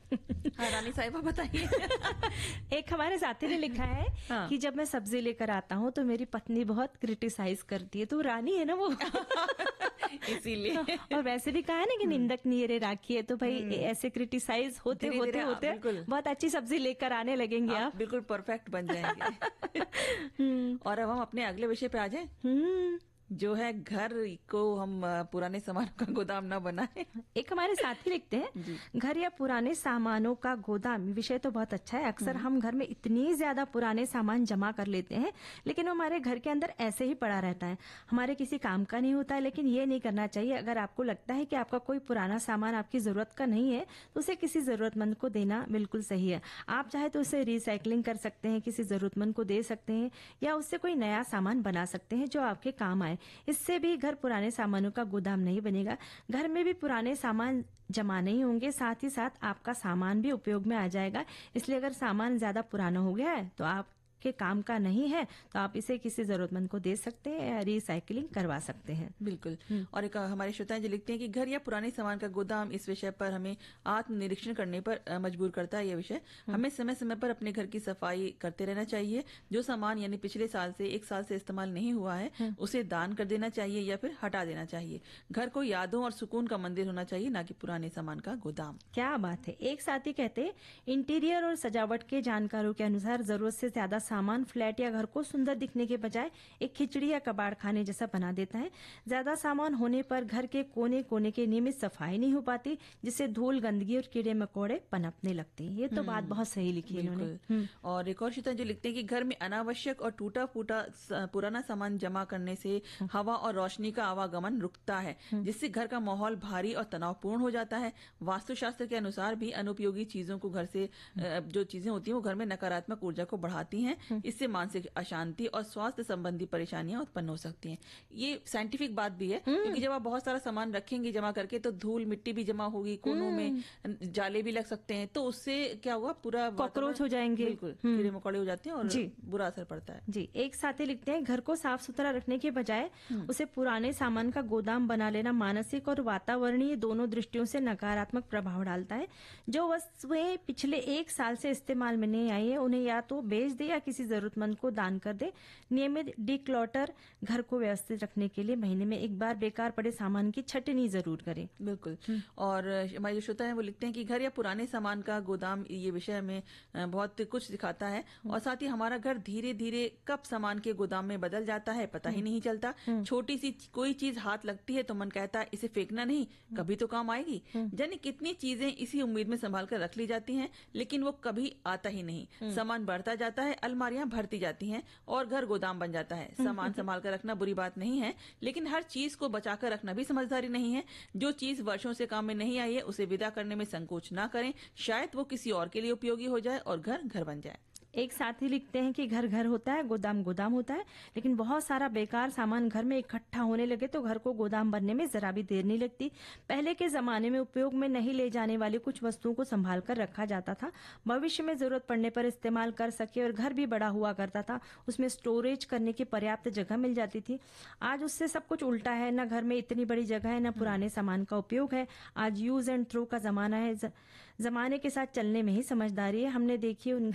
हाँ, रानी साहिबा बताइए। एक हमारे साथी ने लिखा है हाँ। कि जब मैं सब्जी लेकर आता हूँ तो मेरी पत्नी बहुत क्रिटिसाइज करती है। तो रानी है ना वो। इसीलिए। और वैसे भी कहा है ना कि निंदक नीरे राखी है, तो भाई ऐसे क्रिटिसाइज होते धीरे होते धीरे होते बिल्कुल बहुत अच्छी सब्जी लेकर आने लगेंगे आप। बिल्कुल परफेक्ट बन जाएंगे। और अब हम अपने अगले विषय पे आ जाएं, हम्म जो है घर को हम पुराने सामानों का गोदाम ना बनाए। एक हमारे साथी लिखते हैं, घर या पुराने सामानों का गोदाम। विषय तो बहुत अच्छा है। अक्सर हम घर में इतनी ज्यादा पुराने सामान जमा कर लेते हैं, लेकिन वो हमारे घर के अंदर ऐसे ही पड़ा रहता है, हमारे किसी काम का नहीं होता है। लेकिन ये नहीं करना चाहिए। अगर आपको लगता है कि आपका कोई पुराना सामान आपकी जरूरत का नहीं है, तो उसे किसी जरूरतमंद को देना बिल्कुल सही है। आप चाहे तो उसे रिसाइकलिंग कर सकते हैं, किसी जरूरतमंद को दे सकते हैं, या उससे कोई नया सामान बना सकते हैं जो आपके काम आए। इससे भी घर पुराने सामानों का गोदाम नहीं बनेगा। घर में भी पुराने सामान जमा नहीं होंगे, साथ ही साथ आपका सामान भी उपयोग में आ जाएगा। इसलिए अगर सामान ज्यादा पुराना हो गया है तो आपके काम का नहीं है, तो आप इसे किसी जरूरतमंद को दे सकते हैं या रिसाइकलिंग करवा सकते हैं। बिल्कुल। और एक हमारे श्रोताएं जो लिखते हैं कि घर या पुराने सामान का गोदाम, इस विषय पर हमें आत्मनिरीक्षण करने पर मजबूर करता है। यह विषय हमें समय समय पर अपने घर की सफाई करते रहना चाहिए। जो सामान यानी पिछले साल से 1 साल से इस्तेमाल नहीं हुआ है उसे दान कर देना चाहिए या फिर हटा देना चाहिए। घर को यादों और सुकून का मंदिर होना चाहिए, ना कि पुराने सामान का गोदाम। क्या बात है। एक साथी कहते, इंटीरियर और सजावट के जानकारों के अनुसार जरूरत से ज्यादा सामान फ्लैट या घर को सुंदर दिखने के बजाय एक खिचड़ी या कबाड़ खाने जैसा बना देता है। ज्यादा सामान होने पर घर के कोने कोने की नियमित सफाई नहीं हो पाती, जिससे धूल, गंदगी और कीड़े मकोड़े पनपने लगते हैं। ये तो बात बहुत सही लिखी है इन्होंने। और एक और श्रोता जो लिखते हैं कि घर में अनावश्यक और टूटा फूटा पुराना सामान जमा करने से हवा और रोशनी का आवागमन रुकता है, जिससे घर का माहौल भारी और तनावपूर्ण हो जाता है। वास्तुशास्त्र के अनुसार भी अनुपयोगी चीजों को घर से जो चीजें होती हैं वो घर में नकारात्मक ऊर्जा को बढ़ाती हैं। इससे मानसिक अशांति और स्वास्थ्य संबंधी परेशानियां उत्पन्न हो सकती हैं। ये साइंटिफिक बात भी है, क्योंकि जब आप बहुत सारा सामान रखेंगे जमा करके तो धूल मिट्टी भी जमा होगी, कोनों में जाले भी लग सकते हैं, तो उससे क्या हुआ, पूरा कॉकरोच हो जाएंगे, बिल्कुल कीड़े मकोड़े हो जाते हैं और बुरा असर पड़ता है। जी। एक साथी लिखते हैं, घर को साफ सुथरा रखने के बजाय उसे पुराने सामान का गोदाम बना लेना मानसिक और वातावरणीय दोनों दृष्टियों से नकारात्मक प्रभाव डालता है। जो वस्तुएं पिछले 1 साल से इस्तेमाल में नहीं आई है उन्हें या तो बेच दे या किसी जरूरतमंद को दान कर दे। नियमित डिक्लटर घर को व्यवस्थित रखने के लिए महीने में 1 बार बेकार पड़े सामान की छटनी जरूर करें। बिल्कुल। और हमारे जो श्रोता हैं वो लिखते हैं कि घर या पुराने सामान का गोदाम, ये विषय में बहुत कुछ दिखाता है, और साथ ही हमारा घर धीरे धीरे कब सामान के गोदाम में बदल जाता है पता ही नहीं चलता। छोटी सी कोई चीज हाथ लगती है तो मन कहता है इसे फेंकना नहीं, कभी तो काम आएगी। जाने कितनी चीजें इसी उम्मीद में संभाल कर रख ली जाती हैं, लेकिन वो कभी आता ही नहीं। सामान बढ़ता जाता है, अलमारियां भरती जाती हैं और घर गोदाम बन जाता है। सामान संभाल कर रखना बुरी बात नहीं है, लेकिन हर चीज को बचाकर रखना भी समझदारी नहीं है। जो चीज वर्षों से काम में नहीं आई है उसे विदा करने में संकोच ना करें, शायद वो किसी और के लिए उपयोगी हो जाए और घर घर बन जाए। एक साथी लिखते हैं कि घर घर होता है, गोदाम गोदाम होता है, लेकिन बहुत सारा बेकार सामान घर में इकट्ठा होने लगे तो घर को गोदाम बनने में जरा भी देर नहीं लगती। पहले के जमाने में उपयोग में नहीं ले जाने वाली कुछ वस्तुओं को संभाल कर रखा जाता था, भविष्य में जरूरत पड़ने पर इस्तेमाल कर सके, और घर भी बड़ा हुआ करता था, उसमें स्टोरेज करने की पर्याप्त जगह मिल जाती थी। आज उससे सब कुछ उल्टा है, न घर में इतनी बड़ी जगह है, न पुराने सामान का उपयोग है। आज यूज एंड थ्रो का जमाना है। जमाने के साथ चलने में ही समझदारी है। हमने देखी